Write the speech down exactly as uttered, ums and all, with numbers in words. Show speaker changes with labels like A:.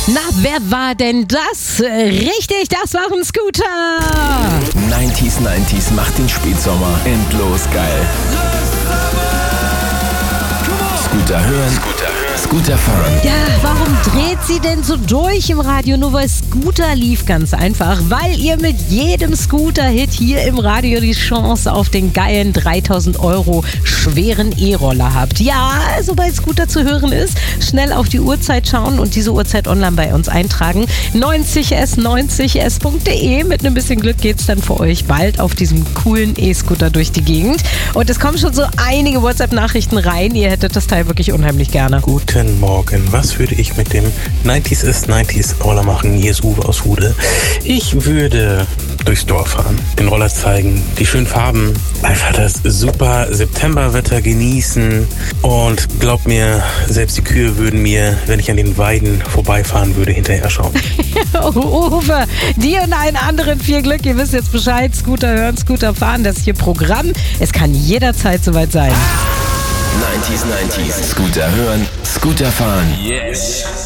A: Na, wer war denn das? Richtig, das war ein Scooter.
B: neunziger neunzig macht den Spätsommer endlos geil. Scooter hören, Scooter hören, Scooter fahren.
A: Ja, warum dreht sie denn so durch im Radio? Nur weil Scooter lief, ganz einfach. Weil ihr mit jedem Scooter-Hit hier im Radio die Chance auf den geilen dreitausend Euro schweren E-Roller habt. Ja, sobald Scooter zu hören ist, schnell auf die Uhrzeit schauen und diese Uhrzeit online bei uns eintragen. neunzig s neunzig s punkt de. Mit ein bisschen Glück geht's dann für euch bald auf diesem coolen E-Scooter durch die Gegend. Und es kommen schon so einige WhatsApp-Nachrichten rein. Ihr hättet das Teil wirklich unheimlich gerne.
C: Guten Morgen. Was würde ich mit dem neunzig s neunzig Roller machen? Hier ist Uwe aus Hude. Ich würde durchs Dorf fahren, den Roller zeigen, die schönen Farben, einfach das super Septemberwetter genießen und glaub mir, selbst die Kühe würden mir, wenn ich an den Weiden vorbeifahren würde, hinterher schauen.
A: Oh, Uwe, dir und allen anderen viel Glück. Ihr wisst jetzt Bescheid. Scooter hören, Scooter fahren. Das ist hier Programm. Es kann jederzeit soweit sein.
B: neunziger neunzig, Scooter hören, Scooter fahren. Yes!